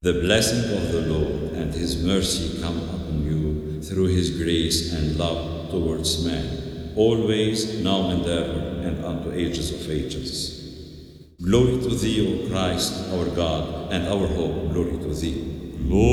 The blessing of the Lord and his mercy come upon you through his grace and love towards man, always, now and ever, and unto ages of ages. Glory to thee, O Christ, our God, and our hope. Glory to thee. Glory